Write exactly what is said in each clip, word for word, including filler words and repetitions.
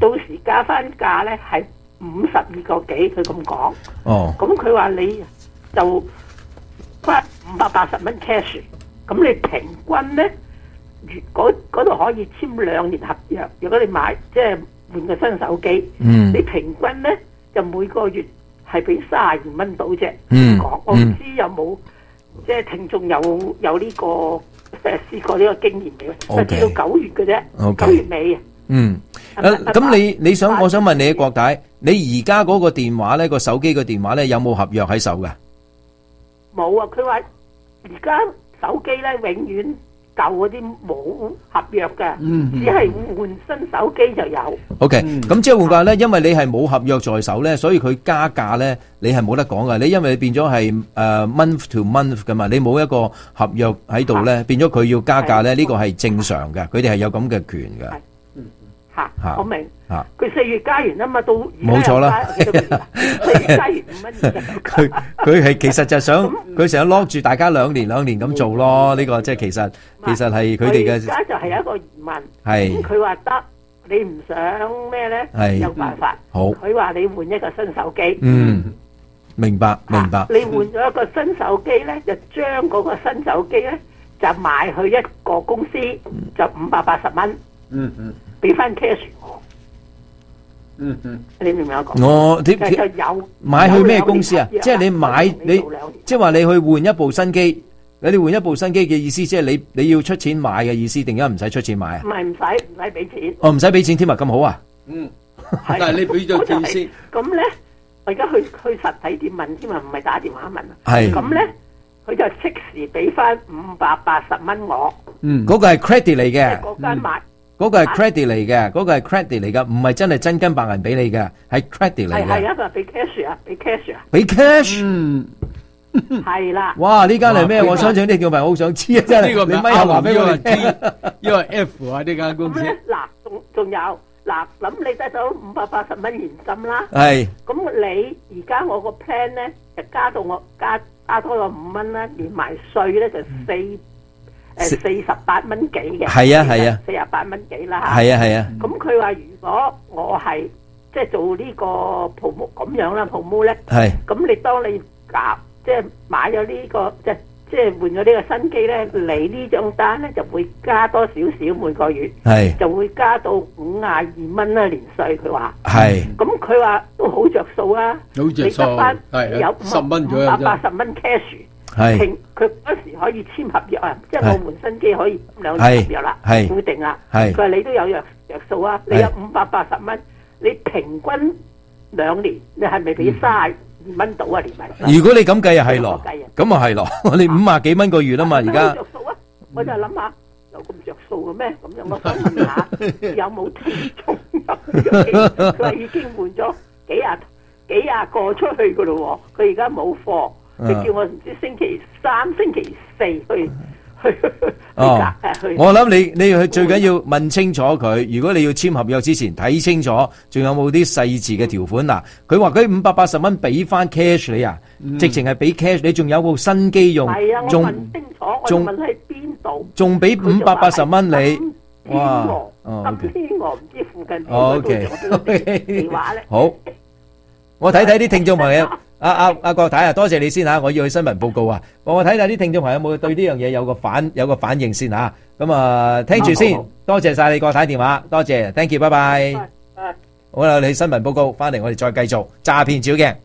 到時加翻價咧係五十二個幾，佢咁講。 哦。 咁佢話你就翻五百八十蚊 cash， 咁你平均咧，嗰嗰度可以簽兩年合約。如果你買即係換個新手機， 嗯， 你平均咧就每個月係俾三十二蚊到啫。 嗯， 講我唔知有冇即係聽眾有有呢個誒試過呢個經驗嘅，直至到九月嘅啫，九月尾啊。 嗯，誒咁你你想我想問你郭太，你而家嗰個電話咧個手機個電話咧有冇合約喺手㗎？ 冇啊！佢話而家手機咧永遠舊嗰啲冇合約嘅， 嗯只係換新手機就有。 OK，咁即係換句話咧，因為你係冇合約在手咧，所以佢加價咧，你係冇得講㗎。你因為你變咗係誒 month to month 㗎嘛，你冇一個合約喺度咧，變咗佢要加價咧，呢個係正常嘅，佢哋係有咁嘅權㗎。 嚇，我明。 嚇， 佢四月加完啊嘛，到冇錯啦。 四月加完五蚊二。 佢佢係其實就想佢成日 lock 住大家兩年兩年咁做咯。呢個即係其實其實係佢哋嘅。 而家就係有一個疑問。 係。 佢話得，你唔想咩咧？ 係。 有辦法。 好。 佢話你換一個新手機。 嗯，明白明白。 你換咗一個新手機咧，就將嗰個新手機咧就賣去一個公司，就五百八十蚊。 嗯嗯。 俾翻 cash 我， 嗯嗯， 你明唔明我講？ 我點就有買去咩公司啊？即係你買你，即係話你去換一部新機，你哋換一部新機嘅意思，即係你你要出錢買嘅意思，定解唔使出錢買啊？ 唔係唔使唔使俾錢。 哦，唔使俾錢添啊，咁好啊？ 嗯，但係你俾咗錢先。 咁咧，我而家去去實體店問添啊，唔係打電話問啊。 係。 咁咧，佢就即時俾翻五百八十蚊我。 嗯，嗰個係 credit 嚟嘅。 即係嗰間買。 嗰個係 credit 嚟嘅，嗰個係 credit 嚟噶，唔係真係真金白銀俾你嘅，係 credit 嚟嘅。 係係啊，佢話俾 cash 啊，俾 cash 啊。 俾 cash？ 嗯， 係啦。 哇！呢間係咩？我相信呢條朋友好想知啊，真係。 呢個你咪後話俾我哋聽。 因為 F 啊呢間公司。 咁咧嗱，仲仲有嗱，咁你得到五百八十蚊現金啦。 係。 咁你而家我個 plan 咧就加到我加加多咗五蚊啦，連埋稅咧就四。誒四十八蚊幾嘅， 係啊係啊， 四十八蚊幾啦嚇， 係啊係啊。 咁佢話如果我係即係做呢個 promo 咁樣啦 promo 咧， 係。 咁你當你夾即係買咗呢個即係即係換咗呢個新機咧，你呢張單咧就會加多少少每個月， 係就會加到五廿二蚊啦年稅。佢話係。 咁佢話都好着數啊， 好着數，係有十蚊左右五百八十蚊 cash。 係， 佢嗰時可以簽合約啊，即係我換新機可以兩年合約啦，固定啦。佢話你都有約約數啊，你有五百八十蚊，你平均兩年你係咪俾卅二蚊到啊？連埋。 如果你咁計又係咯，咁啊係咯，我哋五廿幾蚊個月啊嘛，而家。 着數啊！我就諗下有咁着數嘅咩？咁樣我想問下有冇聽眾有？佢話已經換咗幾廿幾廿個出去噶咯喎，佢而家冇貨。佢叫我唔知星期三、星期四去去去哦， 去。 我諗你你去最緊要問清楚佢。如果你要簽合約之前睇清楚，仲有冇啲細緻嘅條款嗱？佢話佢五百八十蚊俾翻 cash 你啊，直情係俾 cash 你，仲有部新機用， 係啊，我問清楚，我仲問喺邊度， 仲俾五百八十蚊你， 哇！咁天鵝唔知附近邊個都有電話咧？ 好，我睇睇啲聽眾朋友。阿阿阿郭太啊，多謝你先吓，我要去新聞報告啊，幫我睇睇啲聽眾朋友有冇對呢樣嘢有個反有個反應先吓，咁啊聽住先，多謝晒你郭太電話，多謝 ，thank you，拜拜。好啦，你新聞報告翻嚟，我哋再繼續詐騙照鏡。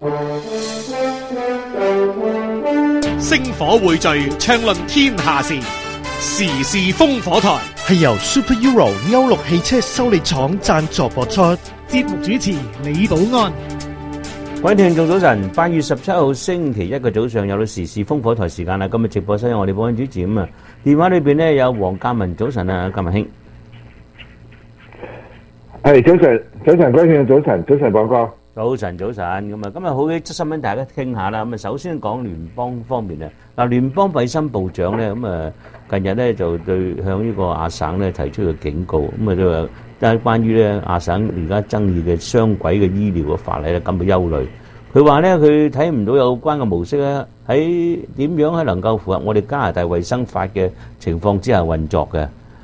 星火匯聚，暢論天下事，時事烽火台係由 Super Euro 歐陸汽車修理廠贊助播出， 節目主持李寶安。 各位聽眾早晨，八月十七號星期一嘅早上有到時事烽火台時間啦。今日直播室有我哋保安主持咁啊，電話裏邊咧有黃嘉文，早晨啊，嘉文兄。 係早晨，早晨，各位聽眾早晨，早晨，寶哥。 早晨，早晨，咁啊，今日好嘅新聞，大家傾下啦。咁啊，首先講聯邦方面啊，嗱，聯邦衛生部長咧，咁啊，近日咧就對向呢個亞省咧提出個警告，咁啊都話。但係關於咧亞省而家爭議嘅雙軌嘅醫療嘅法例咧，感到憂慮。佢話咧佢睇唔到有關嘅模式咧喺點樣係能夠符合我哋加拿大衛生法嘅情況之下運作嘅。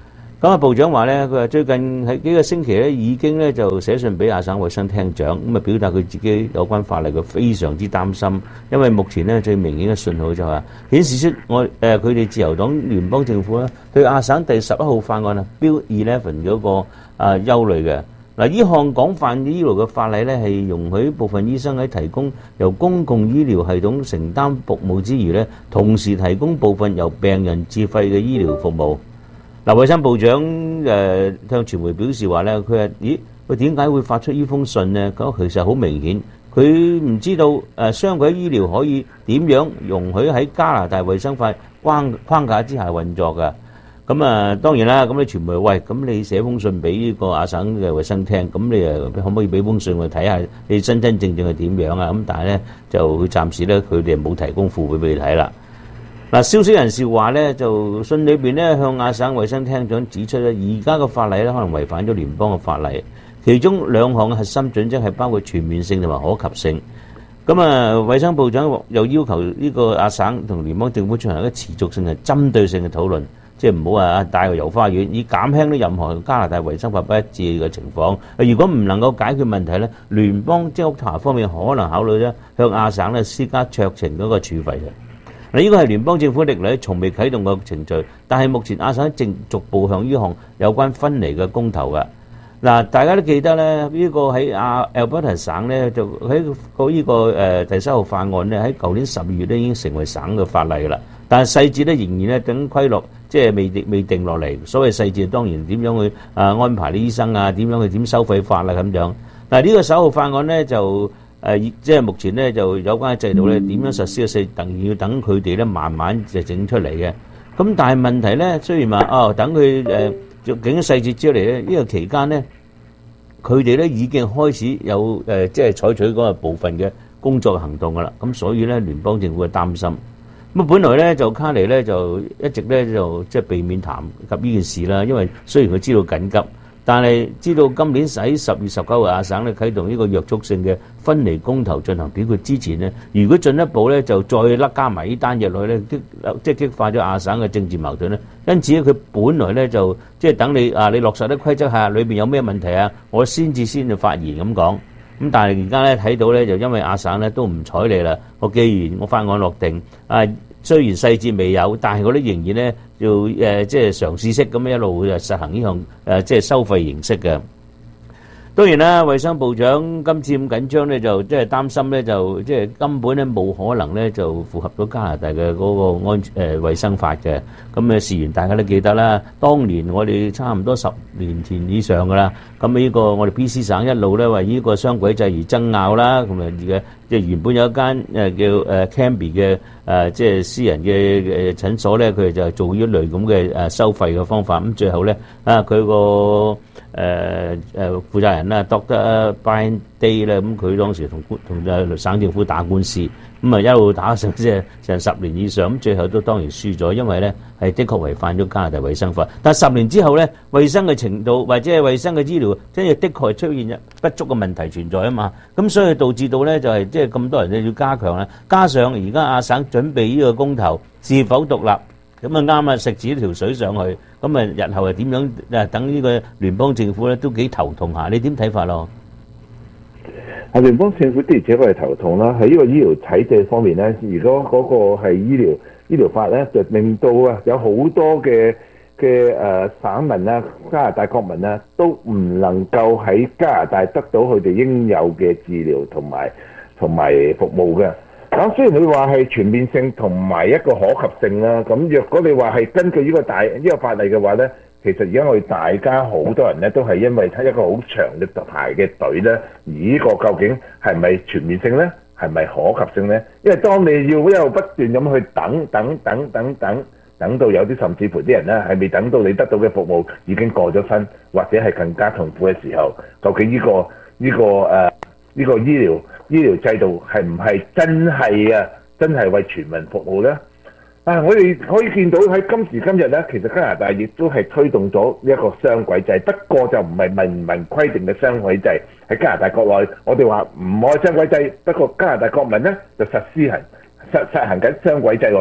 咁啊，部長話咧，佢話最近喺幾個星期咧已經咧就寫信俾亞省衛生廳長，咁啊表達佢自己有關法例佢非常之擔心，因為目前咧最明顯嘅信號就係顯示出我誒佢哋自由黨聯邦政府咧對亞省第十一號法案啊 Bill 十一嗰個啊憂慮嘅。嗱，呢項廣泛醫療嘅法例咧係容許部分醫生喺提供由公共醫療系統承擔服務之餘咧，同時提供部分由病人自費嘅醫療服務。嗱，衛生部長誒、呃、向傳媒表示話咧，佢話：咦，佢點解會發出呢封信呢？咁其實好明顯，佢唔知道誒、呃、雙軌醫療可以點樣容許喺加拿大衛生法框框架之下運作㗎。咁啊，當然啦，咁你傳媒喂，咁你寫封信俾呢個亞省嘅衛生廳，咁你誒可唔可以俾封信我睇下你真真正正係點樣啊？咁但係咧就佢暫時咧佢哋冇提供附會俾你睇啦。嗱，消息人士話咧，就信裏邊咧向亞省衛生廳長指出咧，而家嘅法例咧可能違反咗聯邦嘅法例，其中兩項核心準則係包括全面性同埋可及性。咁啊，衛生部長又要求呢個亞省同聯邦政府進行一個持續性嘅針對性嘅討論，即係唔好話帶個遊花園，以減輕咧任何加拿大衛生法不一致嘅情況。如果唔能夠解決問題咧，聯邦即係調查方面可能考慮咧向亞省咧施加酌情嗰個處罰嘅。嗱，呢個係聯邦政府歷來從未啟動過程序，但係目前亞省正逐步向呢項有關分離嘅公投嘅。嗱，大家都記得咧，呢個喺亞 Alberta 省咧，就喺個呢個誒第三號法案咧，喺舊年十二月咧已經成為省嘅法例㗎啦。但係細節咧仍然咧等規落，即係未定未定落嚟。所謂細節當然點樣去啊安排啲醫生啊，點樣去點收費法啦咁樣。但係呢個首號法案咧就。誒、呃，即係目前咧就有關嘅制度咧點樣實施嘅細，等要等佢哋咧慢慢就整出嚟嘅。咁但係問題咧，雖然話哦，等佢誒整細節出嚟咧，呢、這個期間咧，佢哋咧已經開始有誒、呃，即係採取嗰個部分嘅工作行動㗎啦。咁所以咧，聯邦政府係擔心。咁啊，本來咧就卡尼咧就一直咧就即係避免談及呢件事啦，因為雖然佢知道緊急。但係知道今年喺十月十九號亞省咧啟動呢個約束性嘅分離公投進行表決之前呢，如果進一步咧就再甩加埋呢單嘢落去咧，激即係激化咗亞省嘅政治矛盾咧。因此咧，佢本來咧就即係等你啊，你落實啲規則下裏邊有咩問題啊，我先至先至發言咁講。咁但係而家咧睇到咧，就因為亞省咧都唔睬你啦。我既然我法案落定啊。雖然細節未有，但係我哋仍然咧要誒即係嘗試式咁一路誒實行呢項誒即係收費形式嘅。當然啦，衛生部長今次咁緊張咧，就即係擔心咧，就即係根本咧冇可能咧就符合到加拿大嘅嗰個安誒衛生法嘅。咁誒事緣大家都記得啦，當年我哋差唔多十年前以上噶啦，咁呢個我哋 B C 省一路咧為呢個雙軌制而爭拗啦，咁啊而家即係原本有一間誒叫誒 Cambie 嘅誒即係私人嘅誒診所咧，佢就做呢一類咁嘅誒收費嘅方法，咁最後咧啊佢個誒誒負責人啦 ，Doctor Brian Day 咧，咁佢當時同同誒省政府打官司，咁啊一路打成即係成十年以上，咁最後都當然輸咗，因為咧係的確違反咗加拿大衛生法。但係十年之後咧，衛生嘅程度或者係衛生嘅醫療，即係的確係出現不足嘅問題存在啊嘛。咁所以導致到咧就係即係咁多人咧要加強啦，加上而家亞省準備呢個公投是否獨立。咁啊啱啊，食指條水上去，咁啊日後係點樣？誒等呢個聯邦政府咧都幾頭痛下，你點睇法咯？ 啊，聯邦政府的而且確係頭痛啦。喺呢個醫療體制方面咧，如果嗰個係醫療醫療法咧，就令到啊有好多嘅嘅誒省民啊、加拿大國民啊，都唔能夠喺加拿大得到佢哋應有嘅治療同埋同埋服務嘅。咁雖然你話係全面性同埋一個可及性啦，咁若果你話係根據呢個大呢個法例嘅話咧，其實而家我哋大家好多人咧都係因為睇一個好長嘅排嘅隊咧，而呢個究竟係咪全面性咧，係咪可及性咧？因為當你要一路不斷咁去等等等等等，等到有啲甚至乎啲人咧係未等到你得到嘅服務已經過咗身，或者係更加痛苦嘅時候，究竟呢個呢個誒呢個醫療醫療制度係唔係真係啊？真係為全民服務咧？啊！我哋可以見到喺今時今日咧，其實加拿大亦都係推動咗一個雙軌制，不過就唔係明文規定嘅雙軌制。喺加拿大國內，我哋話唔愛雙軌制，不過加拿大國民咧就實施行實實行緊雙軌制喎。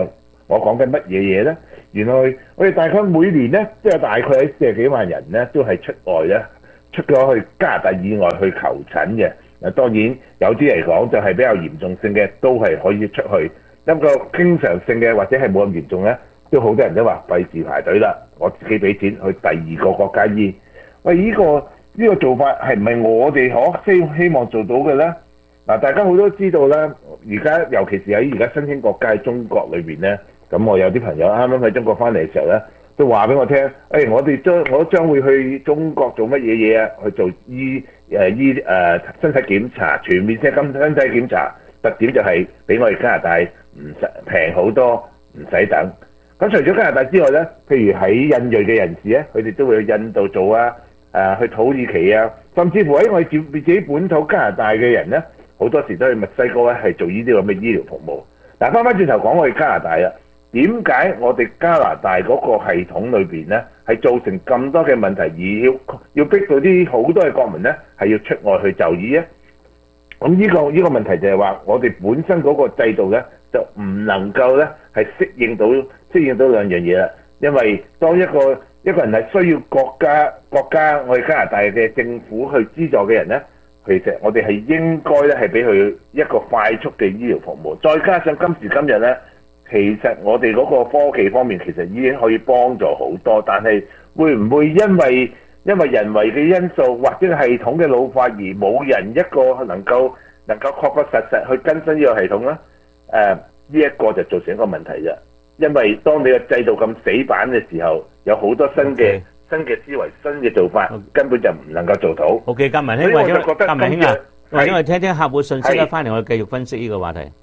我講緊乜嘢嘢咧？原來我哋大概每年咧，即係大概喺四十幾萬人咧，都係出外咧，出咗去加拿大以外去求診嘅。嗱，當然有啲嚟講就係比較嚴重性嘅，都係可以出去。一個經常性嘅或者係冇咁嚴重咧，都好多人都話費事排隊啦，我自己俾錢去第二個國家醫。喂，呢、這個呢、這個做法係唔係我哋可希希望做到嘅咧？嗱，大家好多知道咧，而家尤其是喺而家新興國家喺中國裏邊咧，咁我有啲朋友啱啱喺中國翻嚟嘅時候咧，都話俾我聽，誒、哎，我哋將我將會去中國做乜嘢嘢啊？去做醫誒醫誒身體檢查，全面性身身體檢查，特點就係比我哋加拿大唔使平好多，唔使等。咁除咗加拿大之外咧，譬如喺印裔嘅人士咧，佢哋都會去印度做啊，誒去土耳其啊，甚至乎喺我哋自自己本土加拿大嘅人咧，好多時都去墨西哥咧係做呢啲咁嘅醫療服務。但係翻返轉頭講我哋加拿大啊，點解我哋加拿大嗰個系統裏邊咧係造成咁多嘅問題，而要要逼到啲好多嘅國民咧係要出外去就醫咧？咁呢個呢個問題就係話，我哋本身嗰個制度咧就唔能夠咧係適應到適應到兩樣嘢啦。因為當一個一個人係需要國家國家我哋加拿大嘅政府去資助嘅人咧，其實我哋係應該咧係俾佢一個快速嘅醫療服務。再加上今時今日咧，其實我哋嗰個科技方面其實已經可以幫助好多，但係會唔會因為因為人為嘅因素或者系統嘅老化而冇人一個能夠能夠確確實實去更新呢個系統咧？誒、呃，呢、這、一個就造成一個問題啫。因為當你嘅制度咁死板嘅時候，有好多新嘅、okay. 新嘅思維、新嘅做法， okay. 根本就唔能夠做到。 OK，嘉文兄，或者嘉文兄啊，或者我哋聽聽客戶信息啦， 係翻嚟我哋繼續分析呢個話題。